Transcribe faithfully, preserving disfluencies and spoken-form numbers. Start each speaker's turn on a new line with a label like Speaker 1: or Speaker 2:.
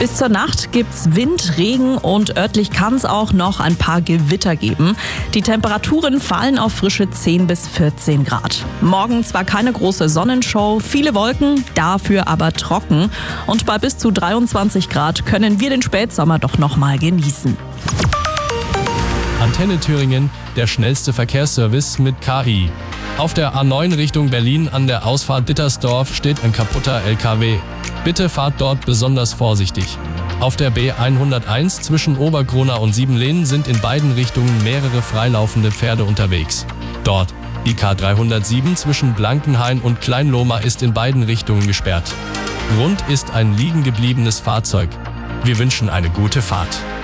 Speaker 1: Bis zur Nacht gibt's Wind, Regen und örtlich kann es auch noch ein paar Gewitter geben. Die Temperaturen fallen auf frische zehn bis vierzehn Grad. Morgen zwar keine große Sonnenshow, viele Wolken, dafür aber trocken. Und bei bis zu dreiundzwanzig Grad können wir den Spätsommer doch noch mal genießen.
Speaker 2: Antenne Thüringen, der schnellste Verkehrsservice mit K I. Auf der A neun Richtung Berlin an der Ausfahrt Dittersdorf steht ein kaputter L K W. Bitte fahrt dort besonders vorsichtig. Auf der B hunderteins zwischen Oberkrona und Siebenlehnen sind in beiden Richtungen mehrere freilaufende Pferde unterwegs. Dort. Die K dreihundertsieben zwischen Blankenhain und Kleinlohma ist in beiden Richtungen gesperrt. Grund ist ein liegen gebliebenes Fahrzeug. Wir wünschen eine gute Fahrt.